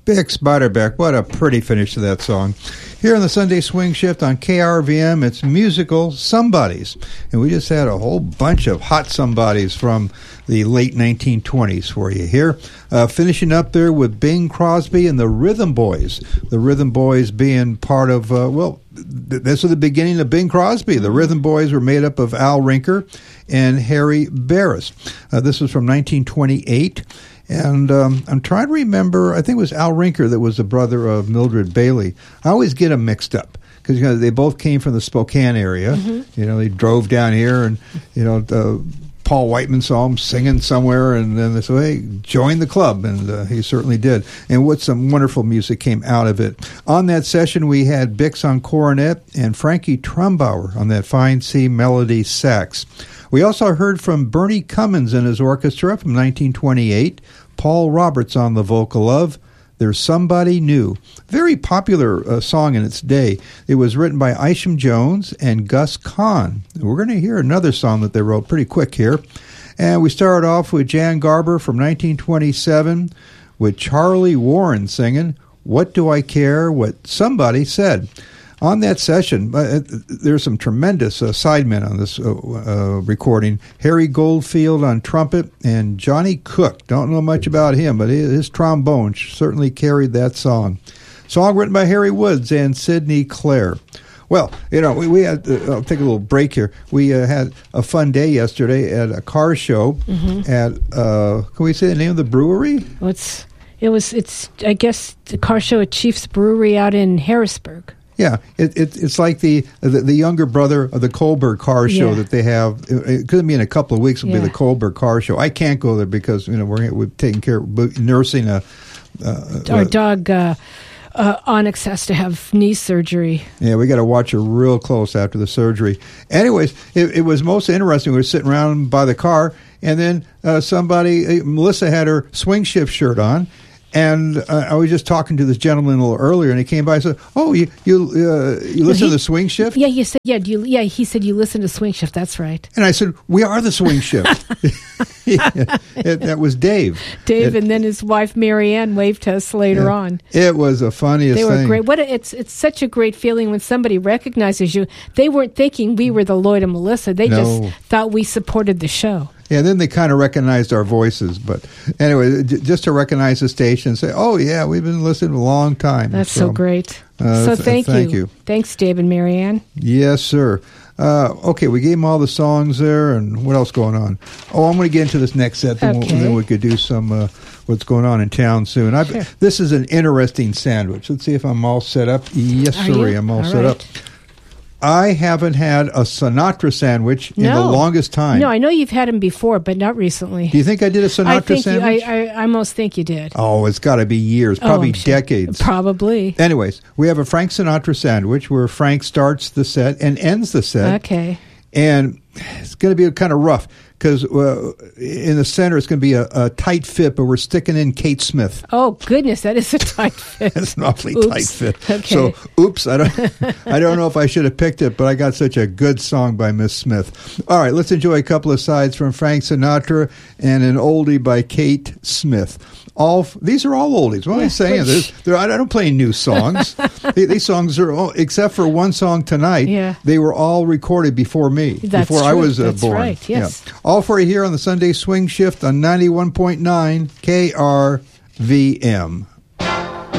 Bix Beiderbecke, what a pretty finish to that song. Here on the Sunday Swing Shift on KRVM, it's musical somebodies. And we just had a whole bunch of hot somebodies from the late 1920s for you here. Finishing up there with Bing Crosby and the Rhythm Boys. The Rhythm Boys being part of, this was the beginning of Bing Crosby. The Rhythm Boys were made up of Al Rinker and Harry Barris. This was from 1928. And I'm trying to remember, I think it was Al Rinker that was the brother of Mildred Bailey. I always get them mixed up because they both came from the Spokane area. Mm-hmm. They drove down here and, Paul Whiteman saw him singing somewhere, and then they said, hey, join the club, and he certainly did. And what some wonderful music came out of it. On that session, we had Bix on cornet and Frankie Trumbauer on that fine C melody sax. We also heard from Bernie Cummins and his orchestra from 1928, Paul Roberts on the vocal of There's Somebody New. Very popular song in its day. It was written by Isham Jones and Gus Kahn. We're going to hear another song that they wrote pretty quick here. And we started off with Jan Garber from 1927 with Charlie Warren singing What Do I Care What Somebody Said. On that session, there's some tremendous sidemen on this recording. Harry Goldfield on trumpet and Johnny Cook. Don't know much about him, but his trombone certainly carried that song. Song written by Harry Woods and Sidney Clare. Well, we had, I'll take a little break here. We had a fun day yesterday at a car show at, can we say the name of the brewery? It's I guess, the car show at Chief's Brewery out in Harrisburg. Yeah, it's like the younger brother of the Kohlberg Car Show that they have. It could be in a couple of weeks. It'll be the Kohlberg Car Show. I can't go there because we're taking care of nursing our dog. Onyx has to have knee surgery. Yeah, we got to watch her real close after the surgery. Anyways, it was most interesting. We were sitting around by the car, and then Melissa had her swing shift shirt on. And I was just talking to this gentleman a little earlier, and he came by and said, "Oh, you listen to the Swing Shift?" Yeah, he said, he said you listen to Swing Shift. That's right. And I said, "We are the Swing Shift." That was Dave. And then his wife Marianne waved to us later on. It was the funniest thing. They were great. It's such a great feeling when somebody recognizes you. They weren't thinking we were the Lloyd and Melissa. They just thought we supported the show. Yeah, then they kind of recognized our voices. But anyway, just to recognize the station and say, oh, yeah, we've been listening a long time. That's so great. So thank you. Thanks, Dave and Marianne. Yes, sir. Okay, we gave them all the songs there, and what else going on? Oh, I'm going to get into this next set, then we could do some what's going on in town soon. Sure. This is an interesting sandwich. Let's see if I'm all set up. Yes, sir, I'm all set up. I haven't had a Sinatra sandwich in the longest time. No, I know you've had them before, but not recently. Do you think I did a Sinatra sandwich? I almost think you did. Oh, it's got to be years, probably decades. Probably. Anyways, we have a Frank Sinatra sandwich where Frank starts the set and ends the set. Okay. And it's going to be kind of rough because in the center it's going to be a tight fit, but we're sticking in Kate Smith. Oh goodness, that is a tight fit. It's an awfully tight fit. Okay. So, oops, I don't know if I should have picked it, but I got such a good song by Miss Smith. All right, let's enjoy a couple of sides from Frank Sinatra and an oldie by Kate Smith. These are all oldies. What am I saying? I don't play new songs. These songs are, except for one song tonight, they were all recorded before me, before I was born. Right, yes. Yeah. All for you here on the Sunday Swing Shift on 91.9 KRVM.